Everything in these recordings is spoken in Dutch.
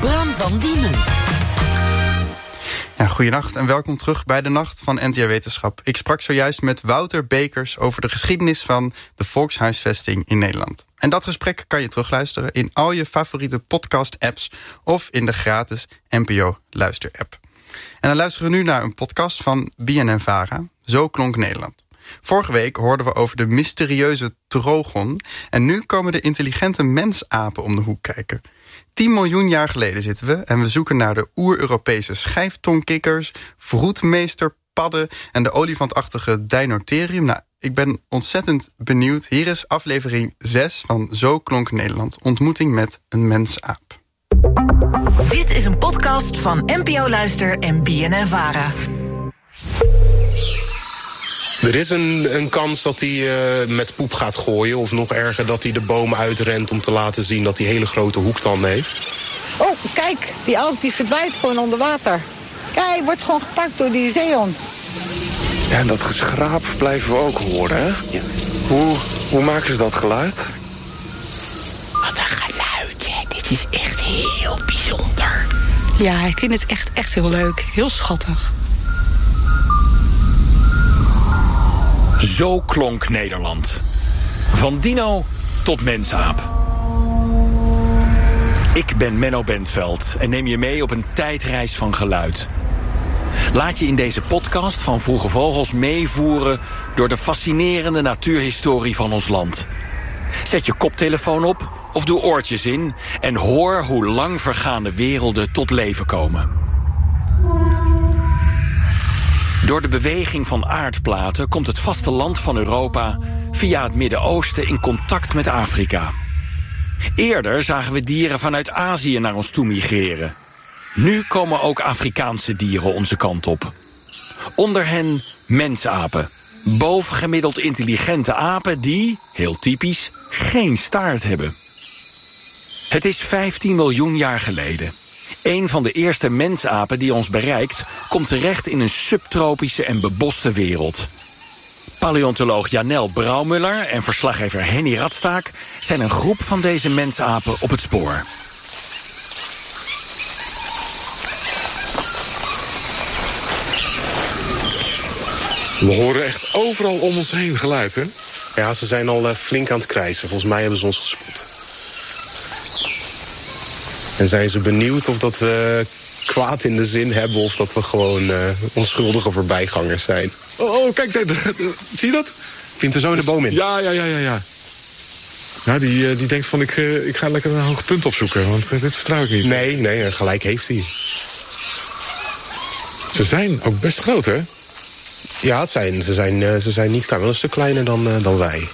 Bram van Diemen. Ja, goedenacht en welkom terug bij de Nacht van NTR Wetenschap. Ik sprak zojuist met Wouter Bekers over de geschiedenis van de volkshuisvesting in Nederland. En dat gesprek kan je terugluisteren in al je favoriete podcast-apps of in de gratis NPO Luister-app. En dan luisteren we nu naar een podcast van BNN-Vara, Zo klonk Nederland. Vorige week hoorden we over de mysterieuze trogon en nu komen de intelligente mensapen om de hoek kijken. 10 miljoen jaar geleden zitten we en we zoeken naar de oer-Europese schijftongkikkers, vroedmeesterpadden en de olifantachtige Deinotherium. Nou, ik ben ontzettend benieuwd. Hier is aflevering 6 van Zo klonk Nederland. Ontmoeting met een mensaap. Dit is een podcast van NPO Luister en BNN-Vara. Er is een kans dat hij met poep gaat gooien. Of nog erger, dat hij de boom uitrent om te laten zien dat hij hele grote hoektanden heeft. Oh, kijk, die elk die verdwijnt gewoon onder water. Kijk, hij wordt gewoon gepakt door die zeehond. Ja, en dat geschraap blijven we ook horen, hè? Ja. Hoe maken ze dat geluid? Wat een geluid, hè. Dit is echt heel bijzonder. Ja, ik vind het echt heel leuk. Heel schattig. Zo klonk Nederland. Van dino tot mensaap. Ik ben Menno Bentveld en neem je mee op een tijdreis van geluid. Laat je in deze podcast van Vroege Vogels meevoeren door de fascinerende natuurhistorie van ons land. Zet je koptelefoon op of doe oortjes in en hoor hoe lang vergaande werelden tot leven komen. Door de beweging van aardplaten komt het vasteland van Europa via het Midden-Oosten in contact met Afrika. Eerder zagen we dieren vanuit Azië naar ons toe migreren. Nu komen ook Afrikaanse dieren onze kant op. Onder hen mensapen, bovengemiddeld intelligente apen die, heel typisch, geen staart hebben. Het is 15 miljoen jaar geleden. Een van de eerste mensapen die ons bereikt komt terecht in een subtropische en beboste wereld. Paleontoloog Janel Brouwmuller en verslaggever Henny Radstaak zijn een groep van deze mensapen op het spoor. We horen echt overal om ons heen geluid, hè? Ja, ze zijn al flink aan het krijsen. Volgens mij hebben ze ons gespot. En zijn ze benieuwd of dat we kwaad in de zin hebben of dat we gewoon onschuldige voorbijgangers zijn. Oh, kijk, zie je dat? Vindt er zo in de boom in? Ja. Ja, die denkt van, ik ga lekker een hoog punt opzoeken, want dit vertrouw ik niet. Nee, gelijk heeft hij. Ze zijn ook best groot, hè? Ja, ze zijn niet klein, wel een stuk kleiner dan wij.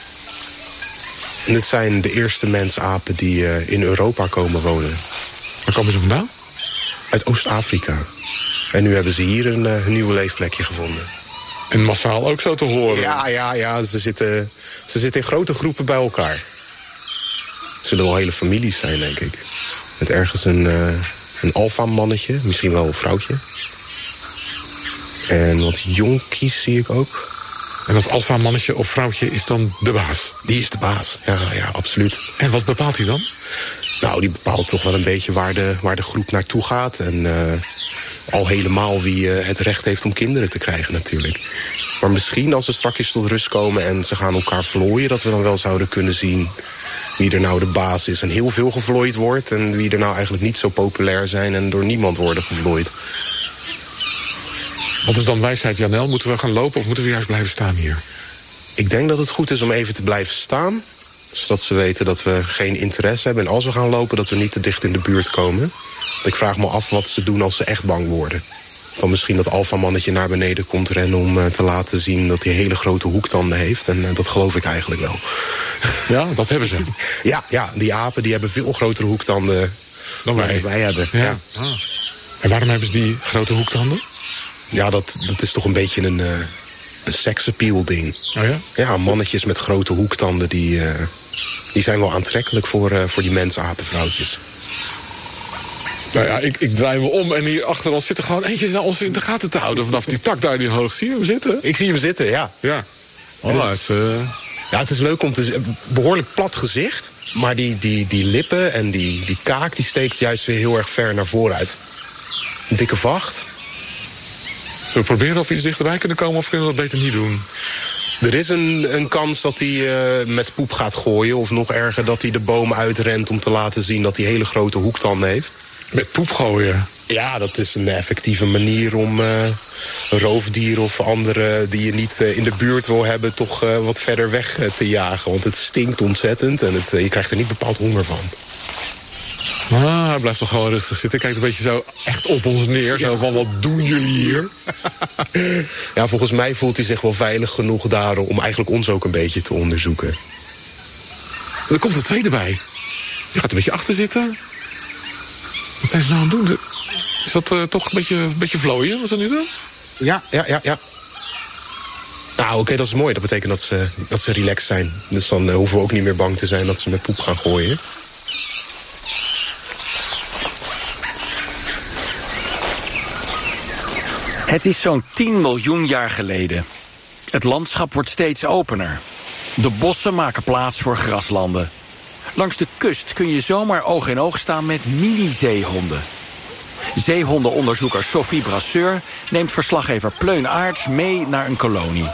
En dit zijn de eerste mensapen die in Europa komen wonen. Waar komen ze vandaan? Uit Oost-Afrika. En nu hebben ze hier een nieuwe leefplekje gevonden. En massaal ook zo te horen? Ja. Ze zitten in grote groepen bij elkaar. Het zullen wel hele families zijn, denk ik. Met ergens een alfa-mannetje, misschien wel een vrouwtje. En wat jonkies zie ik ook. En dat alfa-mannetje of vrouwtje is dan de baas? Die is de baas, ja, absoluut. En wat bepaalt hij dan? Nou, die bepaalt toch wel een beetje waar de groep naartoe gaat. En al helemaal wie het recht heeft om kinderen te krijgen natuurlijk. Maar misschien als ze straks tot rust komen en ze gaan elkaar vlooien, dat we dan wel zouden kunnen zien wie er nou de baas is. En heel veel gevlooid wordt en wie er nou eigenlijk niet zo populair zijn en door niemand worden gevlooid. Wat is dan wijsheid, Janel? Moeten we gaan lopen of moeten we juist blijven staan hier? Ik denk dat het goed is om even te blijven staan, zodat ze weten dat we geen interesse hebben. En als we gaan lopen, dat we niet te dicht in de buurt komen. Want ik vraag me af wat ze doen als ze echt bang worden. Dan misschien dat alfamannetje naar beneden komt rennen om te laten zien dat hij hele grote hoektanden heeft. En dat geloof ik eigenlijk wel. Ja, dat hebben ze. Ja, die apen die hebben veel grotere hoektanden dan wij hebben. Ja. Ah. En waarom hebben ze die grote hoektanden? Ja, dat is toch een beetje een seksappeal ding. Oh ja? Ja, mannetjes met grote hoektanden die zijn wel aantrekkelijk voor die mensapenvrouwtjes. Nou ja, ik draai me om en hier achter ons zit er gewoon eentje naar ons in de gaten te houden vanaf die tak daar die hoog. Zie je hem zitten? Ik zie hem zitten, ja. Ja. Oh, ja, het is leuk om te zien. Behoorlijk plat gezicht. Maar die lippen en die kaak die steekt juist weer heel erg ver naar voren uit. Een dikke vacht. Zullen we proberen of we iets dichterbij kunnen komen of kunnen we dat beter niet doen? Er is een kans dat hij met poep gaat gooien. Of nog erger, dat hij de boom uitrent om te laten zien dat hij hele grote hoektanden heeft. Met poep gooien? Ja, dat is een effectieve manier om een roofdier of andere die je niet in de buurt wil hebben toch wat verder weg te jagen. Want het stinkt ontzettend en je krijgt er niet bepaald honger van. Hij blijft toch gewoon rustig zitten. Kijkt een beetje zo echt op ons neer. Zo van, wat doen jullie hier? Ja, volgens mij voelt hij zich wel veilig genoeg daar om eigenlijk ons ook een beetje te onderzoeken. Er komt een tweede bij. Je gaat een beetje achter zitten. Wat zijn ze nou aan het doen? Is dat toch een beetje vlooien wat ze nu doen? Ja. Nou, oké, dat is mooi. Dat betekent dat ze relaxed zijn. Dus dan hoeven we ook niet meer bang te zijn dat ze met poep gaan gooien. Het is zo'n 10 miljoen jaar geleden. Het landschap wordt steeds opener. De bossen maken plaats voor graslanden. Langs de kust kun je zomaar oog in oog staan met mini-zeehonden. Zeehondenonderzoeker Sophie Brasseur neemt verslaggever Pleun Aerts mee naar een kolonie.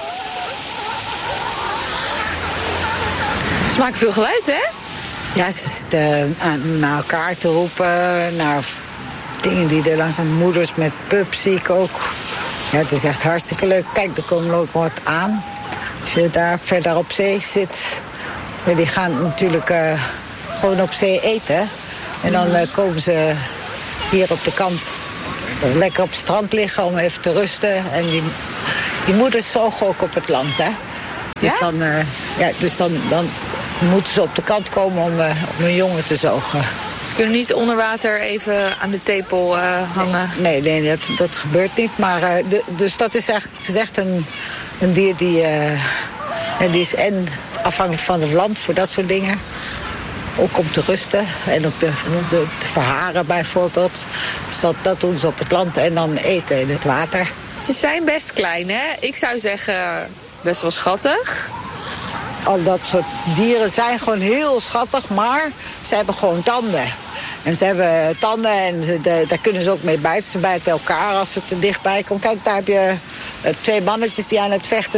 Ze maken veel geluid, hè? Ja, ze zitten naar elkaar te roepen, naar dingen die er langs zijn. Moeders met pups zie ik ook. Ja, het is echt hartstikke leuk. Kijk, er komen ook wat aan. Als je daar verder op zee zit, ja, die gaan natuurlijk gewoon op zee eten. En dan komen ze hier op de kant lekker op het strand liggen om even te rusten. En die moeders zogen ook op het land, hè. Dus dan moeten ze op de kant komen om hun jongen te zogen. Ze kunnen niet onder water even aan de tepel hangen? Nee, dat gebeurt niet. Maar, dus dat is echt een dier die is en afhankelijk van het land voor dat soort dingen. Ook om te rusten en ook te verharen bijvoorbeeld. Dus dat doen ze op het land en dan eten in het water. Ze zijn best klein, hè? Ik zou zeggen best wel schattig. Al dat soort dieren zijn gewoon heel schattig, maar ze hebben gewoon tanden. En ze hebben tanden en daar kunnen ze ook mee bijten. Ze bijten elkaar als ze te dichtbij komen. Kijk, daar heb je 2 mannetjes die aan het vechten